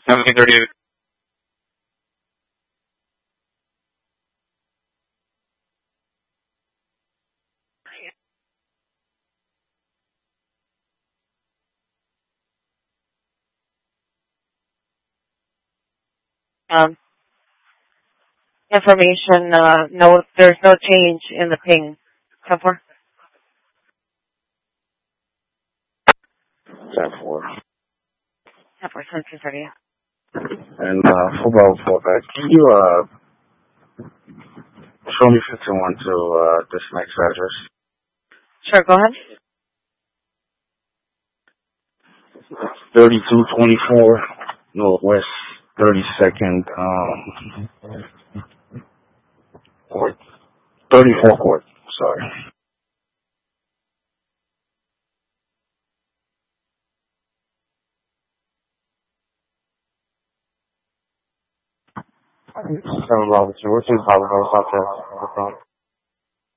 1738. Um, information, no, there's no change in the ping. 10-4. 10-4. 10-4, 1738. And football fullback, can you show me 51 to this next address? Sure, go ahead. 3224 Northwest 32nd Court. 34 Court, sorry. Robinson, what's your problem about the phone?